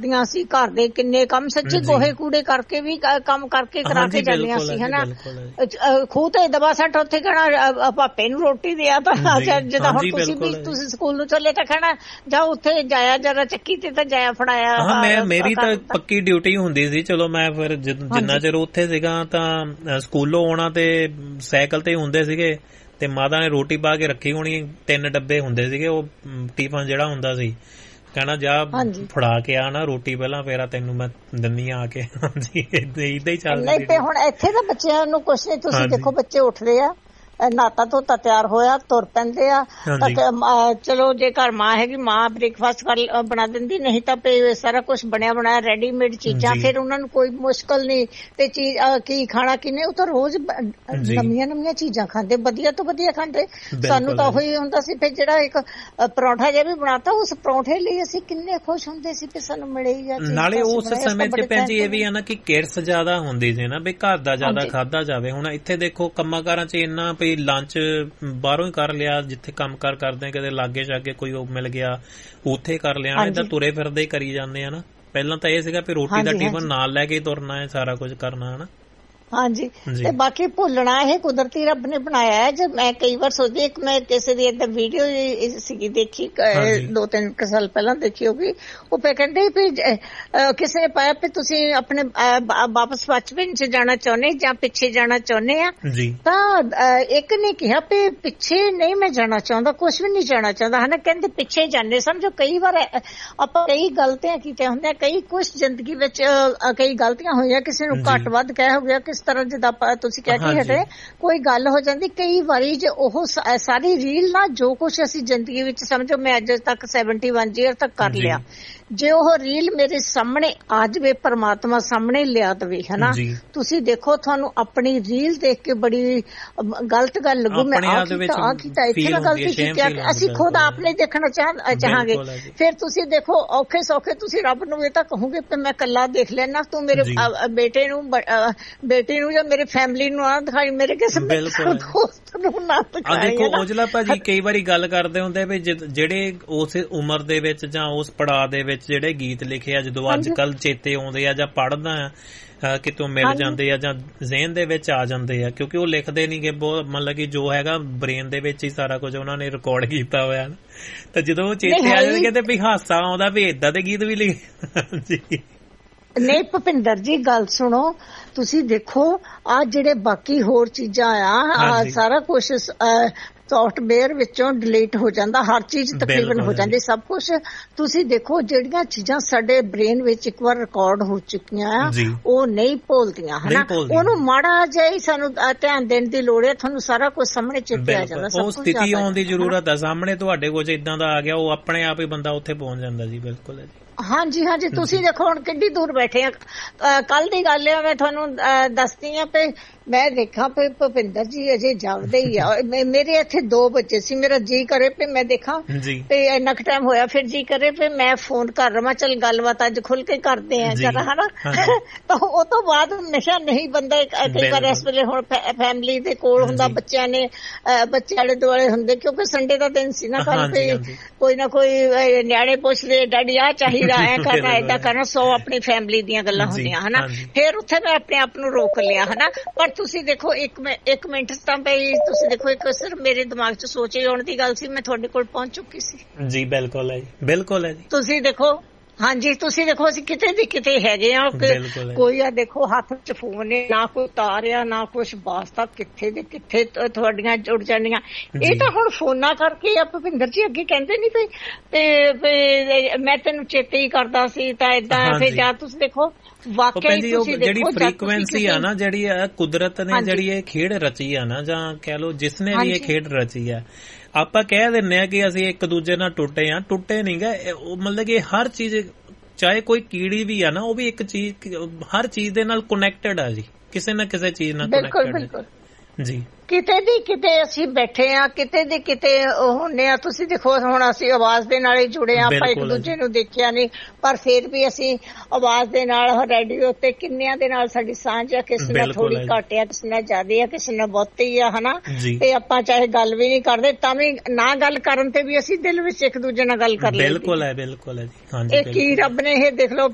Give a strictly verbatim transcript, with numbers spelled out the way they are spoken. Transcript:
ਕਰਦੀਆਂ ਸੀ, ਘਰ ਦੇ ਕਿੰਨੇ ਕੰਮ ਸੱਚੀ ਗੋਹੇ ਕੂੜੇ ਕਰਕੇ ਵੀ ਕੰਮ ਕਰਕੇ ਕਰਾ ਕੇ ਜਾਂਦੀਆਂ ਸੀ ਹਨਾ। ਖੂਹ ਤੇ ਦਬਾ ਸੱਟ ਉੱਥੇ ਕਹਿਣਾ ਪਾਪੇ ਨੂੰ ਰੋਟੀ ਦਿਆ ਤਾਂ ਜਿੱਦਾਂ ਹੁਣ ਤੁਸੀਂ ਵੀ ਤੁਸੀਂ ਸਕੂਲ ਨੂੰ ਚੱਲੇ ਤਾਂ ਕਹਿਣਾ ਜਾਂ ਉੱਥੇ ਜਾਇਆ ਜਰਾ ਚੱਕੀ ਤੇ ਤਾਂ ਜਾਇਆ ਫੜਾਇਆ। ਮੈਂ ਮੇਰੀ ਤਾਂ ਪੱਕੀ ਡਿਊਟੀ ਹੁੰਦੀ ਸੀ। ਚਲੋ ਮੈਂ ਫਿਰ ਜਿੰਨਾ ਚਿਰ ਉੱਥੇ ਸੀਗਾ ਤਾਂ ਸਕੂਲੋਂ ਆਉਣਾ ਤੇ ਸਾਈਕਲ ਤੇ ਹੁੰਦੇ ਸੀਗੇ ਤੇ ਮਾਤਾ ਨੇ ਰੋਟੀ ਪਾ ਕੇ ਰੱਖੀ ਹੋਣੀ, ਤਿੰਨ ਡੱਬੇ ਹੁੰਦੇ ਸੀਗੇ ਉਹ ਟਿਫਨ ਜਿਹੜਾ ਹੁੰਦਾ ਸੀ, ਕਹਿਣਾ ਜਾ ਫੜਾ ਕੇ ਆ ਨਾ ਰੋਟੀ ਪਹਿਲਾਂ, ਫੇਰ ਤੈਨੂੰ ਮੈਂ ਦਿੰਨੀ ਆ ਕੇ। ਹਾਂਜੀ ਏਦਾਂ ਹੀ ਚੱਲਦਾ। ਤੇ ਹੁਣ ਇੱਥੇ ਤਾਂ ਬੱਚਿਆਂ ਨੂੰ ਕੁਛ ਨੀ, ਤੁਸੀਂ ਦੇਖੋ ਬੱਚੇ ਉੱਠਦੇ ਆ ਨਾਤਾ ਧੋਤਾ ਤਿਆਰ ਹੋਇਆ ਤੁਰ ਪੈਂਦੇ ਆ। ਚਲੋ ਜੇ ਘਰ ਮਾਂ ਹੈਗੀ ਮਾਂ ਬ੍ਰੇਕਫਾਸਟ ਕਰ ਬਣਾ ਦਿੰਦੀ, ਨਹੀਂ ਤਾਂ ਸਾਰਾ ਕੁਛ ਬਣਿਆ ਬਣਾਇਆ ਰੈਡੀਮੇਡ ਚੀਜ਼ਾਂ, ਫਿਰ ਉਹਨਾਂ ਨੂੰ ਕੋਈ ਮੁਸ਼ਕਲ ਨਹੀਂ ਤੇ ਚੀਜ਼ ਕੀ ਖਾਣਾ ਕੀ ਨਹੀਂ, ਉਹ ਤਾਂ ਰੋਜ਼ ਨਵੀਆਂ ਨਵੀਆਂ ਚੀਜ਼ਾਂ ਖਾਂਦੇ, ਵਧੀਆ ਤੋਂ ਵਧੀਆ ਖਾਂਦੇ। ਸਾਨੂੰ ਤਾਂ ਉਹੀ ਹੁੰਦਾ ਸੀ ਫਿਰ ਜਿਹੜਾ ਇੱਕ ਪਰੌਂਠਾ ਜਿਹਾ ਵੀ ਬਣਾਤਾ ਉਸ ਪਰੌਂਠੇ ਲਈ ਅਸੀਂ ਕਿੰਨੇ ਖੁਸ਼ ਹੁੰਦੇ ਸੀ ਕਿ ਸਾਨੂੰ ਮਿਲੇ ਹੀ ਆ। ਨਾਲੇ ਉਸ ਸਮੇਂ ਚ ਭੈਣ ਜੀ ਇਹ ਵੀ ਆ ਨਾ ਕਿ ਕਿਡਸ ਜ਼ਿਆਦਾ ਹੁੰਦੀ ਸੀ ਨਾ, ਵੀ ਘਰ ਦਾ ਜ਼ਿਆਦਾ ਖਾਧਾ ਜਾਵੇ। ਹੁਣ ਇੱਥੇ ਦੇਖੋ ਕੰਮਾਂ ਕਾਰਾਂ ਚ ਇੰਨਾ ਵੀ ਲੰਚ ਬਾਹਰੋਂ ਹੀ ਕਰ ਲਿਆ, ਜਿੱਥੇ ਕੰਮ ਕਾਰ ਕਰਦੇ ਕਦੇ ਲਾਗੇ ਛਾਗੇ ਕੋਈ ਉਹ ਮਿਲ ਗਿਆ ਉੱਥੇ ਕਰ ਲਿਆ, ਏਦਾਂ ਤੁਰੇ ਫਿਰਦੇ ਹੀ ਕਰੀ ਜਾਂਦੇ ਆ ਨਾ। ਪਹਿਲਾਂ ਤਾਂ ਇਹ ਸੀਗਾ ਵੀ ਰੋਟੀ ਦਾ ਟਿਫਨ ਨਾਲ ਲੈ ਕੇ ਤੁਰਨਾ ਹੈ, ਸਾਰਾ ਕੁਝ ਕਰਨਾ ਹਨਾ। ਹਾਂਜੀ ਤੇ ਬਾਕੀ ਭੁੱਲਣਾ ਇਹ ਕੁਦਰਤੀ ਰੱਬ ਨੇ ਬਣਾਇਆ ਹੈ। ਜਦ ਮੈਂ ਕਈ ਵਾਰ ਸੋਚਦੀ, ਇੱਕ ਮੈਂ ਕਿਸੇ ਦੀ ਏਦਾਂ ਵੀਡੀਓ ਸੀਗੀ ਦੇਖੀ ਦੋ ਤਿੰਨ ਸਾਲ ਪਹਿਲਾਂ ਦੇਖੀ ਹੋਗੀ, ਉਹ ਪੇ ਕਹਿੰਦੇ ਵੀ ਕਿਸੇ ਨੇ ਪਾਇਆ ਵੀ ਤੁਸੀਂ ਆਪਣੇ ਵਾਪਸ ਬਚਪਨ ਚ ਜਾਣਾ ਚਾਹੁੰਦੇ ਜਾਂ ਪਿੱਛੇ ਜਾਣਾ ਚਾਹੁੰਦੇ ਆ, ਤਾਂ ਇੱਕ ਨੇ ਕਿਹਾ ਵੀ ਪਿੱਛੇ ਨਹੀਂ ਮੈਂ ਜਾਣਾ ਚਾਹੁੰਦਾ, ਕੁਛ ਵੀ ਨਹੀਂ ਜਾਣਾ ਚਾਹੁੰਦਾ ਹਨਾ। ਕਹਿੰਦੇ ਪਿੱਛੇ ਜਾਂਦੇ ਸਮਝੋ ਕਈ ਵਾਰ ਆਪਾਂ ਕਈ ਗਲਤੀਆਂ ਕੀਤੀਆਂ ਹੁੰਦੀਆਂ, ਕਈ ਕੁਛ ਜ਼ਿੰਦਗੀ ਵਿੱਚ ਕਈ ਗਲਤੀਆਂ ਹੋਈਆਂ, ਕਿਸੇ ਨੂੰ ਘੱਟ ਵੱਧ ਕਹਿ ਹੋ ਗਿਆ, ਕਿਸ ਤਰ੍ਹਾਂ ਜਿੱਦਾਂ ਤੁਸੀਂ ਕਹਿ ਕੇ ਹਟੇ ਕੋਈ ਗੱਲ ਹੋ ਜਾਂਦੀ। ਕਈ ਵਾਰੀ ਜੇ ਉਹ ਸਾਰੀ ਰੀਲ ਨਾ ਜੋ ਕੁਛ ਅਸੀਂ ਜ਼ਿੰਦਗੀ ਵਿੱਚ ਸਮਝੋ ਮੈਂ ਅੱਜ ਤੱਕ ਸੈਵਨਟੀ ਵਨ ਈਅਰ ਤੱਕ ਕਰ ਲਿਆ, ਜੇ ਉਹ ਰੀਲ ਮੇਰੇ ਸਾਹਮਣੇ ਆ ਜਾਵੇ, ਪਰਮਾਤਮਾ ਸਾਹਮਣੇ ਲਿਆ ਦੇਵੇ ਹਨਾ, ਤੁਸੀਂ ਦੇਖੋ ਤੁਹਾਨੂੰ ਆਪਣੀ ਰੀਲ ਦੇਖ ਕੇ ਬੜੀ ਗਲਤ ਗੱਲ ਲੱਗੂ, ਮੈਂ ਆਹ ਕੀਤਾ ਆਹ ਕੀਤਾ ਇੱਥੇ ਨਾ ਗਲਤੀ ਕੀਤੀ, ਅਸੀਂ ਖੁਦ ਆਪਣੇ ਦੇਖਣਾ ਚਾਹ ਚਾਹਾਂਗੇ। ਫਿਰ ਤੁਸੀਂ ਦੇਖੋ ਔਖੇ ਸੌਖੇ ਤੁਸੀਂ ਰੱਬ ਨੂੰ ਇਹ ਤਾਂ ਕਹੋਗੇ ਕਿ ਮੈਂ ਇਕੱਲਾ ਦੇਖ ਲੈਣਾ, ਤੂੰ ਮੇਰੇ ਬੇਟੇ ਨੂੰ ਬੇਟੀ ਨੂੰ ਜਾਂ ਮੇਰੇ ਫੈਮਿਲੀ ਨੂੰ ਨਾ ਦਿਖਾਈ, ਮੇਰੇ ਕਿਸੇ ਦੋਸਤ ਨੂੰ ਨਾ ਦਿਖਾਈ। ਦੇਖੋ ਔਜਲਾ ਭਾਜੀ ਕਈ ਵਾਰੀ ਗੱਲ ਕਰਦੇ ਹੁੰਦੇ ਵੀ ਜਿਹੜੇ ਉਸ ਉਮਰ ਦੇ ਵਿੱਚ ਜਾਂ ਉਸ ਪੜਾਅ ਦੇ ਵਿੱਚ ਜਿਹੜੇ ਗੀਤ ਲਿਖੇ ਆ, ਜਦੋਂ ਅੱਜ ਕੱਲ ਚੇਤੇ ਆਉਂਦੇ ਆ ਜਾਂ ਪੜ੍ਹਦਾ ਆ ਕਿਤੋਂ ਮਿਲ ਜਾਂਦੇ ਆ ਜਾਂ ਜ਼ਿਹਨ ਦੇ ਵਿੱਚ ਆ ਜਾਂਦੇ ਆ, ਕਿਉਂਕਿ ਉਹ ਲਿਖਦੇ ਨੀ ਗੇ, ਬਹੁਤ ਮਤਲਬ ਕਿ ਜੋ ਹੈਗਾ ਬ੍ਰੇਨ ਦੇ ਵਿੱਚ ਹੀ ਸਾਰਾ ਕੁਝ ਉਹਨਾਂ ਨੇ ਰਿਕਾਰਡ ਕੀਤਾ ਹੋਇਆ, ਤਾਂ ਜਦੋਂ ਉਹ ਚੇਤੇ ਆ ਜਾਂਦੇ ਕਹਿੰਦੇ ਵੀ ਹਾਸਾ ਆਉਂਦਾ ਵੀ ਏਦਾਂ ਦੇ ਗੀਤ ਵੀ ਲਿਖੇ। ਨਹੀਂ ਭੁਪਿੰਦਰ ਜੀ ਗੱਲ ਸੁਣੋ, ਤੁਸੀਂ ਦੇਖੋ ਆ ਜਿਹੜੇ ਬਾਕੀ ਹੋਰ ਚੀਜ਼ਾਂ ਆ ਸਾਰਾ ਕੁਛ ਸੌਫਟਵੇਅਰ ਵਿੱਚੋਂ ਡਿਲੀਟ ਹੋ ਜਾਂਦਾ, ਹਰ ਚੀਜ਼ ਤਕਰੀਬਨ ਹੋ ਜਾਂਦੀ, ਸਭ ਕੁਛ ਤੁਸੀਂ ਦੇਖੋ ਜਿਹੜੀਆਂ ਚੀਜ਼ਾਂ ਸਾਡੇ ਬ੍ਰੇਨ ਵਿੱਚ ਇੱਕ ਵਾਰ ਰਿਕਾਰਡ ਹੋ ਚੁੱਕੀਆਂ ਆ ਉਹ ਨਹੀਂ ਭੁੱਲਦੀਆਂ ਹਨਾ, ਉਹਨੂੰ ਮਾੜਾ ਜਿਹਾ ਹੀ ਸਾਨੂੰ ਧਿਆਨ ਦੇਣ ਦੀ ਲੋੜ ਹੈ, ਤੁਹਾਨੂੰ ਸਾਰਾ ਕੁਝ ਸਾਹਮਣੇ ਚੇਤੇ ਆ ਜਾਂਦਾ। ਉਹ ਸਥਿਤੀ ਆਉਣ ਦੀ ਜ਼ਰੂਰਤ ਹੈ, ਸਾਹਮਣੇ ਤੁਹਾਡੇ ਕੋਲ ਇਦਾਂ ਦਾ ਆ ਗਿਆ ਉਹ ਆਪਣੇ ਆਪ ਹੀ ਬੰਦਾ ਉੱਥੇ ਪਹੁੰਚ ਜਾਂਦਾ ਜੀ। ਬਿਲਕੁਲ ਹੈ ਜੀ। ਹਾਂਜੀ ਹਾਂਜੀ ਤੁਸੀਂ ਦੇਖੋ ਹੁਣ ਕਿੰਨੀ ਦੂਰ ਬੈਠੇ ਆ, ਕੱਲ ਦੀ ਗੱਲ ਆ ਮੈਂ ਤੁਹਾਨੂੰ ਦੱਸਦੀ ਆ ਵੀ ਮੈਂ ਦੇਖਾਂ ਵੀ ਭੁਪਿੰਦਰ ਜੀ ਅਜੇ ਜਾਗਦੇ ਹੀ ਆ, ਮੇਰੇ ਇੱਥੇ ਦੋ ਬੱਚੇ ਸੀ, ਮੇਰਾ ਜੀ ਕਰੇ ਵੀ ਮੈਂ ਦੇਖਾਂ ਤੇ ਇੰਨਾ ਕੁ ਟਾਈਮ ਹੋਇਆ, ਫਿਰ ਜੀ ਕਰੇ ਵੀ ਮੈਂ ਫੋਨ ਕਰ ਰਵਾਂ, ਚੱਲ ਗੱਲਬਾਤ ਅੱਜ ਖੁੱਲ ਕੇ ਕਰਦੇ ਆ ਜਰਾ ਹਨਾ। ਤਾਂ ਉਹ ਤੋਂ ਬਾਅਦ ਨਸ਼ਾ ਨਹੀਂ ਬੰਦਾ ਕਈ ਵਾਰ ਇਸ ਵੇਲੇ ਹੁਣ ਫੈਮਿਲੀ ਦੇ ਕੋਲ ਹੁੰਦਾ, ਬੱਚਿਆਂ ਨੇ ਬੱਚੇ ਆਲੇ ਦੁਆਲੇ ਹੁੰਦੇ, ਕਿਉਂਕਿ ਸੰਡੇ ਦਾ ਦਿਨ ਸੀ ਨਾ, ਕੱਲ ਕੋਈ ਨਾ ਕੋਈ ਨਿਆਣੇ ਪੁੱਛਦੇ ਡੈਡੀ ਆਹ ਚਾਹੀਦਾ ਐ ਕਰਨਾ ਏਦਾਂ ਕਰਨਾ, ਸੌ ਆਪਣੀ ਫੈਮਿਲੀ ਦੀਆਂ ਗੱਲਾਂ ਹੁੰਦੀਆਂ ਹਨਾ। ਫਿਰ ਉੱਥੇ ਮੈਂ ਆਪਣੇ ਆਪ ਨੂੰ ਰੋਕ ਲਿਆ ਹਨਾ। ਪਰ ਤੁਸੀਂ ਦੇਖੋ ਇੱਕ ਇੱਕ ਮਿੰਟ ਤਾਂ ਬਈ ਤੁਸੀਂ ਦੇਖੋ ਇੱਕ ਸਿਰਫ ਮੇਰੇ ਦਿਮਾਗ 'ਚ ਸੋਚ ਹੀ ਆਉਣ ਦੀ ਗੱਲ ਸੀ, ਮੈਂ ਤੁਹਾਡੇ ਕੋਲ ਪਹੁੰਚ ਚੁੱਕੀ ਸੀ ਜੀ। ਬਿਲਕੁਲ ਹੈ ਜੀ, ਬਿਲਕੁਲ ਹੈ ਜੀ। ਤੁਸੀਂ ਦੇਖੋ ਹਾਂਜੀ ਤੁਸੀਂ ਦੇਖੋ ਅਸੀਂ ਕਿਤੇ ਦੀ ਕਿਤੇ ਹੈਗੇ ਆ, ਕੋਈ ਆ ਦੇਖੋ ਹੱਥ 'ਚ ਫੋਨ ਨੇ, ਨਾ ਕੋਈ ਤਾਰ ਆ ਨਾ ਕੁਛ, ਵਾਸਤਾ ਕਿੱਥੇ ਦੇ ਕਿੱਥੇ ਤੁਹਾਡੀਆਂ ਜੁੜ ਜਾਣੀਆਂ। ਇਹ ਤਾਂ ਹੁਣ ਫੋਨਾਂ ਕਰਕੇ ਆ ਭੁਪਿੰਦਰ ਜੀ, ਅੱਗੇ ਕਹਿੰਦੇ ਨੀ ਵੀ ਤੇ ਮੈਂ ਤੈਨੂੰ ਚੇਤੇ ਹੀ ਕਰਦਾ ਸੀ ਤਾਂ ਏਦਾਂ, ਫਿਰ ਜਾਂ ਤੁਸੀਂ ਦੇਖੋ ਵਾਕਈ ਜਿਹੜੀ ਫ੍ਰੀਕੁਐਂਸੀ ਆ ਨਾ, ਜਿਹੜੀ ਕੁਦਰਤ ਨੇ ਜਿਹੜੀ ਇਹ ਖੇਡ ਰਚੀ ਆ ਨਾ, ਜਾਂ ਕਹਿ ਲਓ ਜਿਸਨੇ ਵੀ ਇਹ ਖੇਡ ਰਚੀ ਆ, ਆਪਾਂ ਕਹਿ ਦਿੰਦੇ ਆ ਕਿ ਅਸੀਂ ਇੱਕ ਦੂਜੇ ਨਾਲ ਟੁੱਟੇ ਆ, ਟੁੱਟੇ ਨੀ ਗਾ। ਮਤਲਬ ਕਿ ਹਰ ਚੀਜ਼, ਚਾਹੇ ਕੋਈ ਕੀੜੀ ਵੀ ਆ ਨਾ, ਉਹ ਵੀ ਇੱਕ ਚੀਜ਼ ਹਰ ਚੀਜ਼ ਦੇ ਨਾਲ ਕਨੈਕਟਡ ਆ ਜੀ, ਕਿਸੇ ਨਾ ਕਿਸੇ ਚੀਜ਼ ਨਾਲ ਕਨੈਕਟਡ ਜੀ। ਕਿਤੇ ਦੀ ਕਿਤੇ ਅਸੀਂ ਬੈਠੇ ਆ, ਕਿਤੇ ਦੀ ਕਿਤੇ ਹੁੰਨੇ ਆ। ਤੁਸੀਂ ਦੇਖੋ ਹੁਣ ਅਸੀਂ ਆਵਾਜ਼ ਦੇ ਨਾਲ ਹੀ ਜੁੜੇ ਆ, ਆਪਾਂ ਇੱਕ ਦੂਜੇ ਨੂੰ ਦੇਖਿਆ ਨਹੀਂ, ਪਰ ਫਿਰ ਵੀ ਅਸੀਂ ਆਵਾਜ਼ ਦੇ ਨਾਲ ਰੇਡੀਓ ਤੇ ਕਿੰਨਿਆਂ ਦੇ ਨਾਲ ਸਾਡੀ ਸਾਂਝ ਆ, ਕਿਸੇ ਨਾਲ ਥੋੜੀ ਘੱਟ ਆ, ਕਿਸੇ ਨਾਲ ਜ਼ਿਆਦਾ ਆ, ਕਿਸੇ ਨਾਲ ਬਹੁਤੀ ਆ ਹਨਾ। ਤੇ ਆਪਾਂ ਚਾਹੇ ਗੱਲ ਵੀ ਨਹੀਂ ਕਰਦੇ ਤਾਂ ਵੀ ਨਾ ਗੱਲ ਕਰਨ ਤੇ ਵੀ ਅਸੀਂ ਦਿਲ ਵਿੱਚ ਇੱਕ ਦੂਜੇ ਨਾਲ ਗੱਲ ਕਰ ਲੈਂਦੇ। ਬਿਲਕੁਲ ਹੈ, ਬਿਲਕੁਲ ਹੈ ਜੀ। ਇਹ ਕੀ ਰੱਬ ਨੇ ਇਹ ਦੇਖ ਲਓ